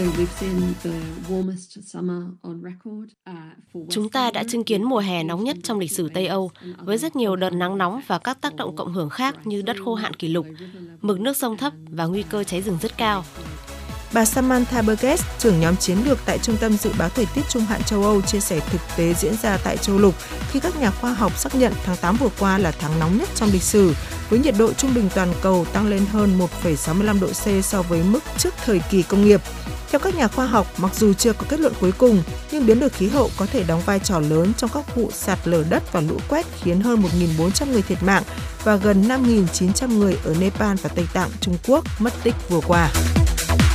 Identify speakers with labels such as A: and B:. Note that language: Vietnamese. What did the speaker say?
A: Chúng ta đã chứng kiến mùa hè nóng nhất trong lịch sử Tây Âu, với rất nhiều đợt nắng nóng và các tác động cộng hưởng khác như đất khô hạn kỷ lục, mực nước sông thấp và nguy cơ cháy rừng rất cao.
B: Bà Samantha Burgess, trưởng nhóm chiến lược tại Trung tâm Dự báo Thời tiết Trung hạn châu Âu chia sẻ thực tế diễn ra tại châu lục khi các nhà khoa học xác nhận tháng 8 vừa qua là tháng nóng nhất trong lịch sử, với nhiệt độ trung bình toàn cầu tăng lên hơn 1,65 độ C so với mức trước thời kỳ công nghiệp. Theo các nhà khoa học, mặc dù chưa có kết luận cuối cùng, nhưng biến đổi khí hậu có thể đóng vai trò lớn trong các vụ sạt lở đất và lũ quét khiến hơn 1.400 người thiệt mạng và gần 5.900 người ở Nepal và Tây Tạng, Trung Quốc mất tích vừa qua.